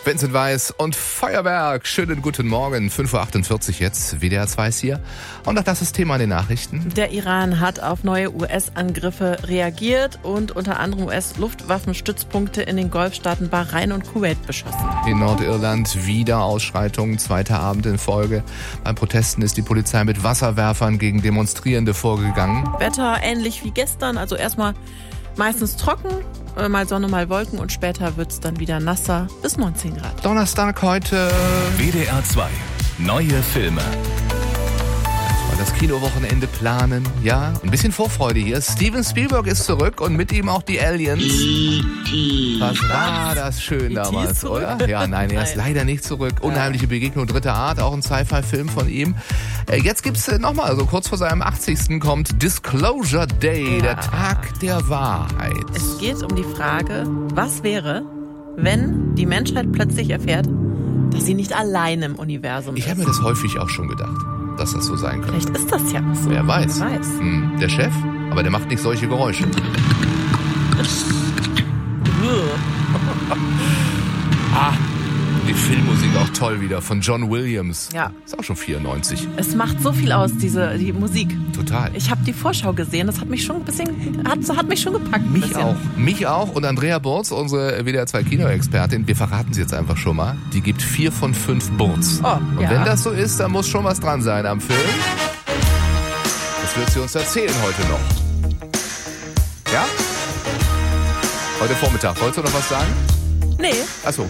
Vincent Weiss und Feuerwerk. Schönen guten Morgen. 5.48 Uhr jetzt. WDR 2 ist hier. Und auch das ist Thema in den Nachrichten. Der Iran hat auf neue US-Angriffe reagiert und unter anderem US-Luftwaffenstützpunkte in den Golfstaaten Bahrain und Kuwait beschossen. In Nordirland wieder Ausschreitungen, zweiter Abend in Folge. Beim Protesten ist die Polizei mit Wasserwerfern gegen Demonstrierende vorgegangen. Wetter ähnlich wie gestern, also erstmal meistens trocken, mal Sonne, mal Wolken und später wird es dann wieder nasser bis 19 Grad. Donnerstag heute. WDR 2. Neue Filme. Das Kinowochenende planen, ja, ein bisschen Vorfreude hier. Steven Spielberg ist zurück und mit ihm auch die Aliens. Was war das schön damals, oder? Ja, nein, er ist leider nicht zurück. Unheimliche Begegnung dritter Art, auch ein Sci-Fi-Film von ihm. Jetzt gibt's nochmal, also kurz vor seinem 80. kommt Disclosure Day, der Tag der Wahrheit. Es geht um die Frage, was wäre, wenn die Menschheit plötzlich erfährt, dass sie nicht allein im Universum ist. Ich habe mir das häufig auch schon gedacht, dass das so sein könnte. Vielleicht ist das ja auch so. Wer weiß. Wer weiß. Der Chef, aber der macht nicht solche Geräusche. Die Filmmusik auch toll wieder von John Williams. Ja. Ist auch schon 94. Es macht so viel aus, die Musik. Total. Ich habe die Vorschau gesehen, das hat mich schon ein bisschen, hat mich schon gepackt. Mich auch. Und Andrea Burz, unsere WDR 2 Kinoexpertin, wir verraten sie jetzt einfach schon mal, die gibt 4 von 5 Burz. Oh, und wenn das so ist, dann muss schon was dran sein am Film. Das wird sie uns erzählen heute noch. Ja? Heute Vormittag. Wolltest du noch was sagen? Nee. Achso,